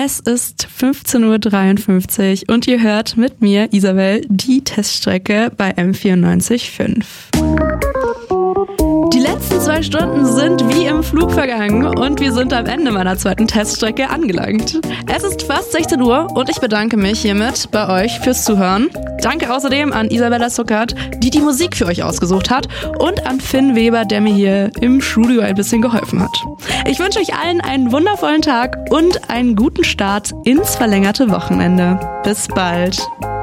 Es ist 15:53 Uhr und ihr hört mit mir, Isabel, die Teststrecke bei M94.5. Die letzten 2 Stunden sind wie im Flug vergangen und wir sind am Ende meiner zweiten Teststrecke angelangt. Es ist fast 16 Uhr und ich bedanke mich hiermit bei euch fürs Zuhören. Danke außerdem an Isabella Zuckert, die die Musik für euch ausgesucht hat, und an Finn Weber, der mir hier im Studio ein bisschen geholfen hat. Ich wünsche euch allen einen wundervollen Tag und einen guten Start ins verlängerte Wochenende. Bis bald.